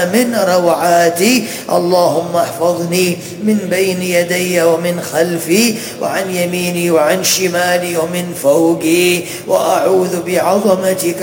من روعاتي. اللهم احفظني من بين يدي ومن خلفي وعن يميني وعن شمالي ومن فوقي، وأعوذ بعظمتك